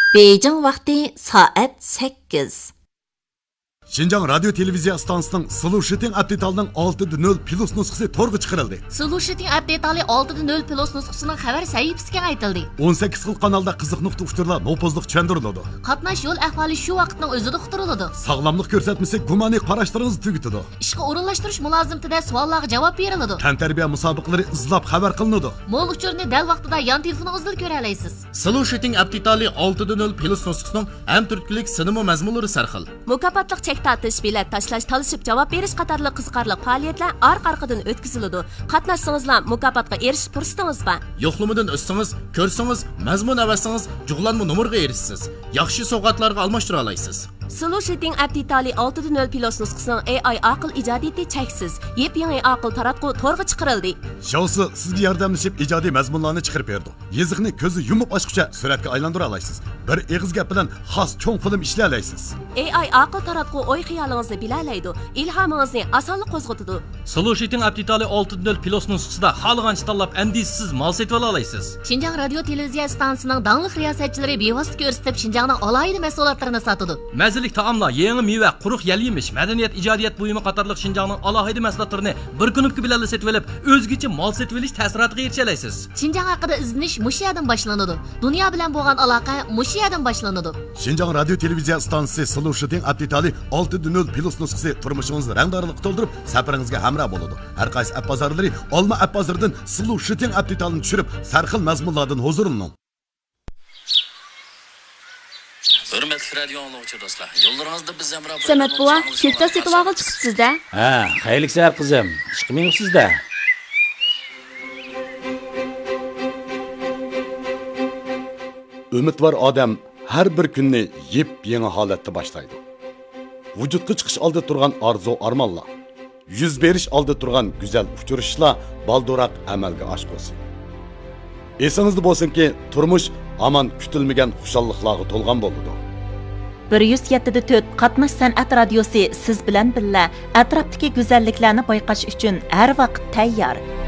Beijing vaqti soat 8. Şinjan Radyo Televiziya stansiyasining Solution update'ning 6.0 plus nusxasi to'rga chiqarildi. Solution update'li 6.0 plus nusxasining xabar sahifasiga aytildi. 18 xil kanalda qiziq nuqta uchurlar nopozliq tushuntiriladi. Qatnash yo'l ahvoli shu vaqtning o'zida uqtiriladi. Sog'lomlik ko'rsatmasi gumoniy qarashlaringizni tugitadi. Ishga o'rinlashtirish mulozimtida savollarga javob beriladi. Tantarbiya musobaqalari izlab xabar qilinadi. Mo'l uchurni dal vaqtida yon telefoningizda ko'ra olasiz. Solution update'li 6.0 plus nusxasining ham turklik sinema mazmunlari sarxil. Mukofotliq chek tatish, bilet tashlash, talishib javob berish qatorli qiziqarli faoliyatlar orqa-orqadan o'tkaziladi. Qatnashsangizlar mukofotga erishish fursatingiz bor. Yo'qlamadan o'tsangiz, ko'rsangiz, mazmun avasangiz, jug'lanma nomerga erishsiz. Yaxshi sovg'atlarga almashtira olasiz. Solution update'li 6.0 plus nusxasining AI aql ijodiyati cheksiz. Yep-yangi aql taratqu to'rga chiqarildi. Shousi sizga yordamlashib ijodiy mazmunlarni chiqarib berdi. Yezikni ko'zi yumib ochguncha suratga aylantira olasiz. Bir eg'iz gap bilan xos cho'ng film ishlay olasiz. AI aql taratqu o'y xiyolingizni bilalaydi, ilhomingizni osonlik qo'zg'atadi. Solution update'li 6.0 plus nusxasida xohlagancha tanlab andisiz mal setib olasiz. Xinjiang radio televiziya stansiyasining dangli riyosatchilari bevosita ko'rsatib Xinjiangning alohida mahsulotlarini sotadi. Mazalik taomlar, yangi meva, quruq yal-yemish, madaniyat, ijodiyat buyumi qatorliq Xinjiangning alohida mahsulotlarini bir kunlik bilan setib olib, o'zgacha mal setib olish ta'siriga erisha olasiz. Xinjiang haqida izlanish mushu yerdan boshlanadi. Dunyo bilan bo'lgan aloqa mushu yerdan boshlanadi. Xinjiang radio televiziya stansiyasi Solution update'li 6.0 plus nusxasi turmushingizni rangdorlik to'ldirib, safaringizga hamroh bo'ladi. Har qaysi app bozorlari Olma app bozoridan Solution update'ni tushirib, sarxil mazmunlardan huzurining. Hurmatli radio anglag'uvchi do'stlar, yo'llaringizda biz ham rabbi. Samat buva, ko'kta setib olg'il chiqibsiz-da? Ha, xayrlik sar qizim. Chiqmayapsiz-da. Umidvor odam har bir kunni yep-yangi holatda boshlaydi. Vujudga chiqish oldida turgan orzu armonlar, yuz berish oldida turgan go'zal uchrashishlar balduroq amalga oshqo'sin. Esingizda bo'lsinki, turmush aman kutilmagan xushalliklarga to'lgan bo'ladi. 107.4 Qatnash san'at radiosi siz bilan birga atrofdagi go'zalliklarni bayqash uchun har vaqt tayyor.